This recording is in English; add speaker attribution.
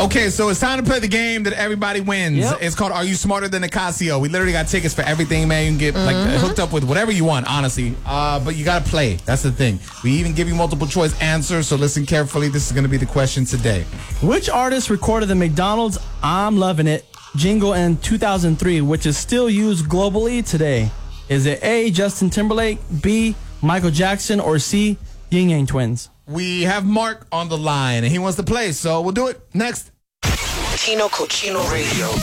Speaker 1: Okay, so it's time to play the game that everybody wins.
Speaker 2: Yep.
Speaker 1: It's called Are You Smarter Than a Casio? We literally got tickets for everything, man. You can get like hooked up with whatever you want, honestly. But you got to play. That's the thing. We even give you multiple choice answers, so listen carefully. This is going to be the question today.
Speaker 2: Which artist recorded the McDonald's I'm Lovin' It jingle in 2003, which is still used globally today? Is it A, Justin Timberlake, B, Michael Jackson, or C, Ying Yang Twins?
Speaker 1: We have Mark on the line, and he wants to play, so we'll do it next.
Speaker 3: Tino Cochino Radio.